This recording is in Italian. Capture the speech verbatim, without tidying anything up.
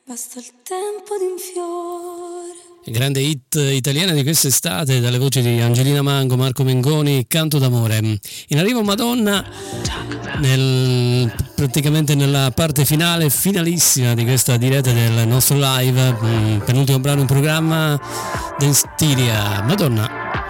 Basta il tempo di un fiore. Grande hit italiana di quest'estate, dalle voci di Angelina Mango, Marco Mengoni, Canto d'amore. In arrivo Madonna, nel, praticamente nella parte finale, finalissima di questa diretta del nostro live, penultimo brano in programma, Den Styria, Madonna.